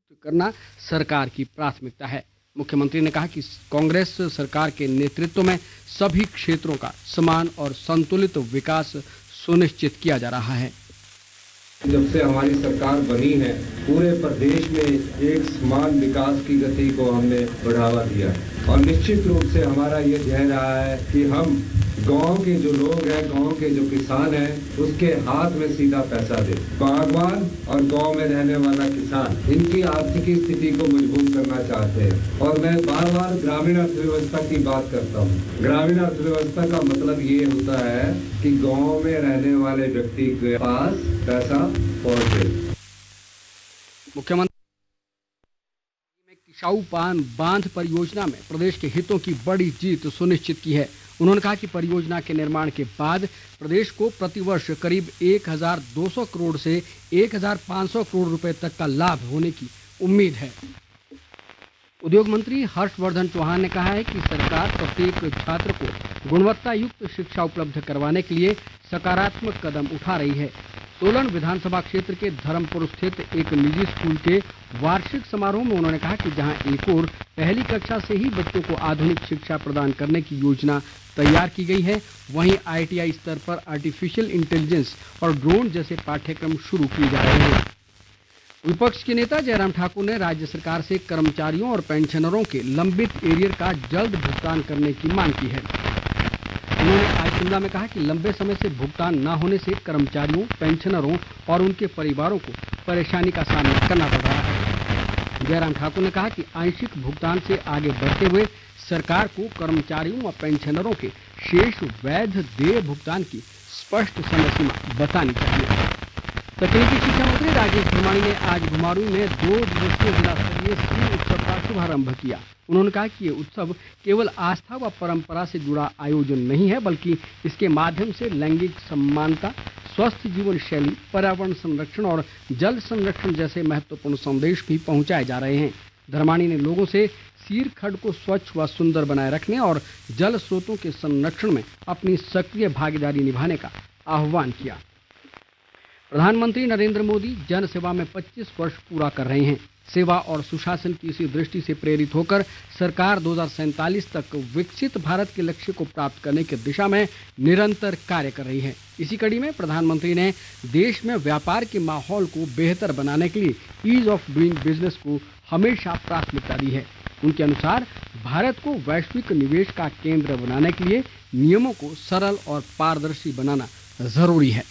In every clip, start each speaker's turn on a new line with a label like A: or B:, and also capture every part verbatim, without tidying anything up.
A: करना सरकार की प्राथमिकता है। मुख्यमंत्री ने कहा कि कांग्रेस सरकार के नेतृत्व में सभी क्षेत्रों का समान और संतुलित विकास सुनिश्चित किया जा रहा है।
B: जब से हमारी सरकार बनी है, पूरे प्रदेश में एक समान विकास की गति को हमने बढ़ावा दिया है और निश्चित रूप से हमारा ये ध्येय रहा है कि हम गांव के जो लोग हैं, गांव के जो किसान हैं, उसके हाथ में सीधा पैसा दे। बागवान और गांव में रहने वाला किसान, इनकी आर्थिक स्थिति को मजबूत करना चाहते हैं और मैं बार बार ग्रामीण अर्थव्यवस्था की बात करता हूँ। ग्रामीण अर्थव्यवस्था का मतलब ये होता है कि गांव में रहने वाले व्यक्ति के पास पैसा पहुंचे।
A: मुख्यमंत्री में किसाऊ पान बांध परियोजना में प्रदेश के हितों की बड़ी जीत सुनिश्चित की है। उन्होंने कहा कि परियोजना के निर्माण के बाद प्रदेश को प्रतिवर्ष करीब एक हज़ार दो सौ करोड़ से एक हज़ार पाँच सौ करोड़ रुपए तक का लाभ होने की उम्मीद है। उद्योग मंत्री हर्षवर्धन चौहान ने कहा है कि सरकार प्रत्येक छात्र को गुणवत्ता युक्त शिक्षा उपलब्ध करवाने के लिए सकारात्मक कदम उठा रही है। सोलन विधानसभा क्षेत्र के धर्मपुर स्थित एक निजी स्कूल के वार्षिक समारोह में उन्होंने कहा कि जहां एक ओर पहली कक्षा से ही बच्चों को आधुनिक शिक्षा प्रदान करने की योजना तैयार की गई है, वहीं आई टी आई स्तर पर आर्टिफिशियल इंटेलिजेंस और ड्रोन जैसे पाठ्यक्रम शुरू किए जा रहे हैं। विपक्ष के नेता जयराम ठाकुर ने राज्य सरकार से कर्मचारियों और पेंशनरों के लंबित एरियर का जल्द भुगतान करने की मांग की है। उन्होंने आज शिमला में कहा कि लंबे समय से भुगतान न होने से कर्मचारियों, पेंशनरों और उनके परिवारों को परेशानी का सामना करना पड़ रहा है। जयराम ठाकुर ने कहा कि आंशिक भुगतान से आगे बढ़ते हुए सरकार को कर्मचारियों और पेंशनरों के शेष वैध देय भुगतान की स्पष्ट समय सीमा बतानी चाहिए। तकनीकी शिक्षा मंत्री राजेश धर्माणी ने आज घुमारवीं में दो दिवसीय जिला स्तरीय स्किल उत्सव का शुभारंभ किया। उन्होंने कहा कि ये उत्सव केवल आस्था व परंपरा से जुड़ा आयोजन नहीं है, बल्कि इसके माध्यम से लैंगिक समानता, स्वस्थ जीवन शैली, पर्यावरण संरक्षण और जल संरक्षण जैसे महत्वपूर्ण संदेश भी पहुंचाए जा रहे हैं। धर्माणी ने लोगों से सीर खड्ड को स्वच्छ व सुंदर बनाए रखने और जल स्रोतों के संरक्षण में अपनी सक्रिय भागीदारी निभाने का आह्वान किया। प्रधानमंत्री नरेंद्र मोदी जन सेवा में पच्चीस वर्ष पूरा कर रहे हैं। सेवा और सुशासन की इसी दृष्टि से प्रेरित होकर सरकार दो हज़ार सैंतालीस तक विकसित भारत के लक्ष्य को प्राप्त करने की दिशा में निरंतर कार्य कर रही है। इसी कड़ी में प्रधानमंत्री ने देश में व्यापार के माहौल को बेहतर बनाने के लिए ईज ऑफ डूइंग बिजनेस को हमेशा प्राथमिकता दी है। उनके अनुसार भारत को वैश्विक निवेश का केंद्र बनाने के लिए नियमों को सरल और पारदर्शी बनाना जरूरी है।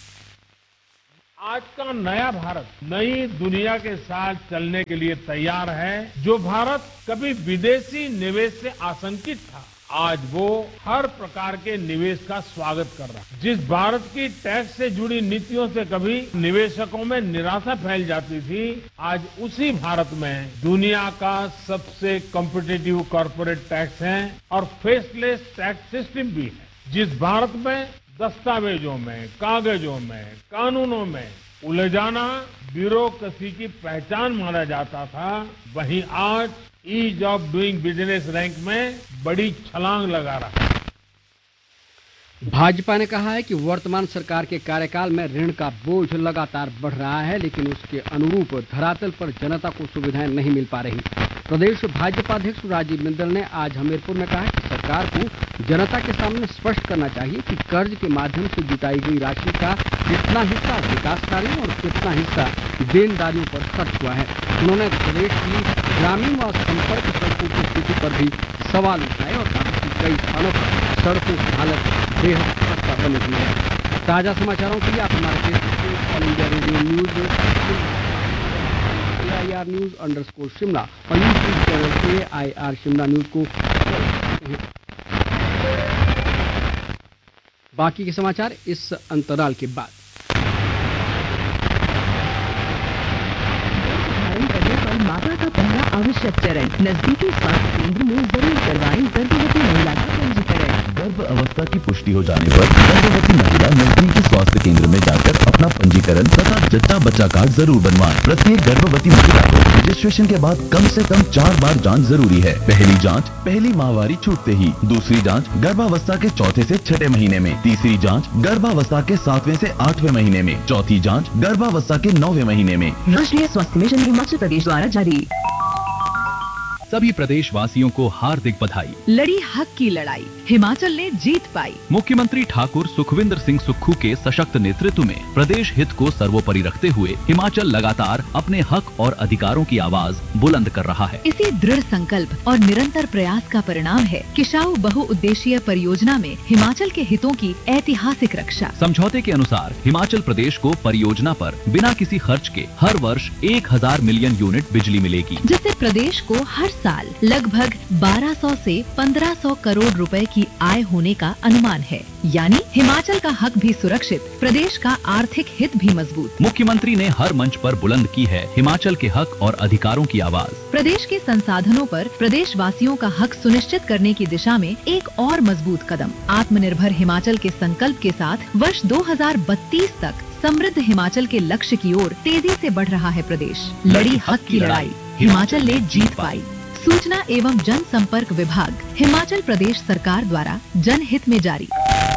C: आज का नया भारत नई दुनिया के साथ चलने के लिए तैयार है। जो भारत कभी विदेशी निवेश से आशंकित था, आज वो हर प्रकार के निवेश का स्वागत कर रहा है। जिस भारत की टैक्स से जुड़ी नीतियों से कभी निवेशकों में निराशा फैल जाती थी, आज उसी भारत में दुनिया का सबसे कॉम्पिटिटिव कॉर्पोरेट टैक्स है और फेसलेस टैक्स सिस्टम भी है। जिस भारत में दस्तावेजों में, कागजों में, कानूनों में उलझाना ब्यूरोक्रेसी की पहचान माना जाता था, वहीं आज ease of doing business rank में बड़ी छलांग लगा रहा है।
A: भाजपा ने कहा है कि वर्तमान सरकार के कार्यकाल में ऋण का बोझ लगातार बढ़ रहा है, लेकिन उसके अनुरूप धरातल पर जनता को सुविधाएं नहीं मिल पा रही। प्रदेश भाजपा अध्यक्ष राजीव बिंदल ने आज हमीरपुर में कहा कि सरकार को जनता के सामने स्पष्ट करना चाहिए कि कर्ज के माध्यम से जुटाई गई राशि का कितना हिस्सा विकास कार्यों और कितना हिस्सा देनदारियों पर खर्च हुआ है। उन्होंने प्रदेश की ग्रामीण व संपर्क सड़कों की स्थिति पर भी सवाल उठाए और कहा कि कई स्थानों पर सड़कों की हालत बेहद खस्ता बनी हुई है। ताजा समाचारों के लिए आप हमारे Facebook all India radio news A I R news underscore Shimla और YouTube channel A I R Shimla news को बाकी के समाचार इस अंतराल के बाद।
D: माता का पहला आवश्यक चरण नजदीकी स्वास्थ्य केंद्र में जरूर करवाएं गर्भवती महिला का पंजीकरण।
E: गर्भ अवस्था की पुष्टि हो जाने पर गर्भवती महिला नजदीकी स्वास्थ्य केंद्र में जाकर अपना पंजीकरण तथा जच्चा बच्चा कार्ड जरूर बनवाएं। प्रत्येक गर्भवती महिला को रजिस्ट्रेशन के बाद कम से कम चार बार जांच जरूरी है। पहली जांच पहली माहवारी छूटते ही, दूसरी जांच गर्भावस्था के चौथे से छठे महीने में, तीसरी जांच गर्भावस्था के सातवें से आठवें महीने में, चौथी जांच गर्भावस्था के नौवें महीने में।
D: राष्ट्रीय स्वास्थ्य मिशन हिमाचल प्रदेश द्वारा जारी।
F: सभी प्रदेशवासियों को हार्दिक बधाई।
D: लड़ी हक की लड़ाई, हिमाचल ने जीत पाई।
F: मुख्यमंत्री ठाकुर सुखविंदर सिंह सुक्खू के सशक्त नेतृत्व में प्रदेश हित को सर्वोपरि रखते हुए हिमाचल लगातार अपने हक और अधिकारों की आवाज बुलंद कर रहा है।
D: इसी दृढ़ संकल्प और निरंतर प्रयास का परिणाम है किसाऊ बहुउद्देशीय परियोजना में हिमाचल के हितों की ऐतिहासिक रक्षा।
F: समझौते के अनुसार हिमाचल प्रदेश को परियोजना पर बिना किसी खर्च के हर वर्ष एक हजार मिलियन यूनिट बिजली मिलेगी,
D: जिससे प्रदेश को हर साल लगभग बारह सौ से पंद्रह सौ करोड़ रुपए की आय होने का अनुमान है। यानी हिमाचल का हक भी सुरक्षित, प्रदेश का आर्थिक हित भी मजबूत।
F: मुख्यमंत्री ने हर मंच पर बुलंद की है हिमाचल के हक और अधिकारों की आवाज।
D: प्रदेश के संसाधनों पर प्रदेश वासियों का हक सुनिश्चित करने की दिशा में एक और मजबूत कदम। आत्मनिर्भर हिमाचल के संकल्प के साथ वर्ष दो हजार बत्तीस तक समृद्ध हिमाचल के लक्ष्य की ओर तेजी से बढ़ रहा है प्रदेश। लड़ी हक की लड़ाई, हिमाचल ने जीत पाई। सूचना एवं जनसंपर्क विभाग, हिमाचल प्रदेश सरकार द्वारा जनहित में जारी।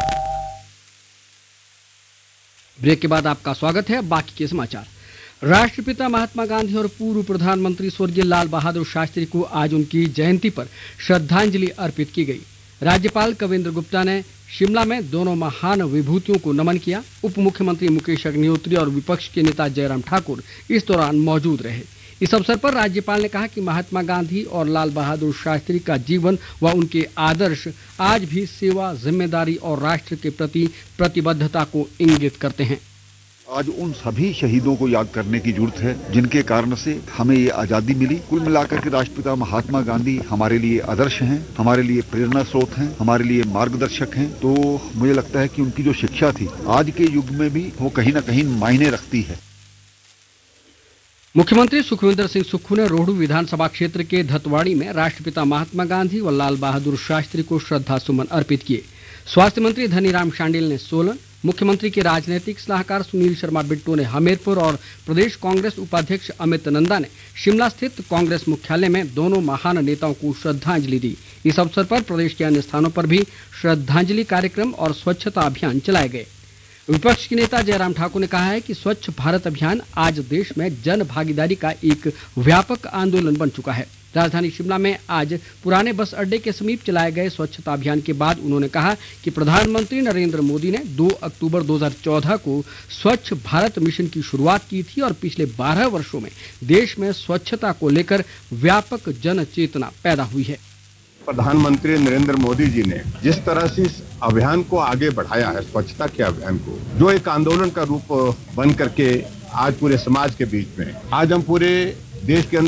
A: ब्रेक के बाद आपका स्वागत है। बाकी के समाचार। राष्ट्रपिता महात्मा गांधी और पूर्व प्रधानमंत्री स्वर्गीय लाल बहादुर शास्त्री को आज उनकी जयंती पर श्रद्धांजलि अर्पित की गई। राज्यपाल कविंद्र गुप्ता ने शिमला में दोनों महान विभूतियों को नमन किया। उप मुख्यमंत्री मुकेश अग्निहोत्री और विपक्ष के नेता जयराम ठाकुर इस दौरान मौजूद रहे। इस अवसर पर राज्यपाल ने कहा कि महात्मा गांधी और लाल बहादुर शास्त्री का जीवन व उनके आदर्श आज भी सेवा, जिम्मेदारी और राष्ट्र के प्रति प्रतिबद्धता को इंगित करते हैं।
G: आज उन सभी शहीदों को याद करने की जरूरत है जिनके कारण से हमें ये आज़ादी मिली। कुल मिलाकर के राष्ट्रपिता महात्मा गांधी हमारे लिए आदर्श हैं, हमारे लिए प्रेरणा स्रोत हैं, हमारे लिए मार्गदर्शक हैं। तो मुझे लगता है कि उनकी जो शिक्षा थी आज के युग में भी वो कहीं ना कहीं मायने रखती है।
A: मुख्यमंत्री सुखविंदर सिंह सुक्खू ने रोहडू विधानसभा क्षेत्र के धतवाड़ी में राष्ट्रपिता महात्मा गांधी व लाल बहादुर शास्त्री को श्रद्धा सुमन अर्पित किए। स्वास्थ्य मंत्री धनीराम शांडिल ने सोलन, मुख्यमंत्री के राजनीतिक सलाहकार सुनील शर्मा बिट्टू ने हमीरपुर और प्रदेश कांग्रेस उपाध्यक्ष अमित नंदा ने शिमला स्थित कांग्रेस मुख्यालय में दोनों महान नेताओं को श्रद्धांजलि दी। इस अवसर पर प्रदेश के अन्य स्थानों पर भी श्रद्धांजलि कार्यक्रम और स्वच्छता अभियान चलाए गए। विपक्ष के नेता जयराम ठाकुर ने कहा है कि स्वच्छ भारत अभियान आज देश में जन भागीदारी का एक व्यापक आंदोलन बन चुका है। राजधानी शिमला में आज पुराने बस अड्डे के समीप चलाए गए स्वच्छता अभियान के बाद उन्होंने कहा कि प्रधानमंत्री नरेंद्र मोदी ने दो अक्टूबर दो हज़ार चौदह को स्वच्छ भारत मिशन की शुरुआत की थी और पिछले बारह वर्षों में देश में स्वच्छता को लेकर व्यापक जन चेतना पैदा हुई है।
H: प्रधानमंत्री नरेंद्र मोदी जी ने जिस तरह से इस अभियान को आगे बढ़ाया है, स्वच्छता के अभियान को, जो एक आंदोलन का रूप बन करके आज पूरे समाज के बीच में, आज हम पूरे देश के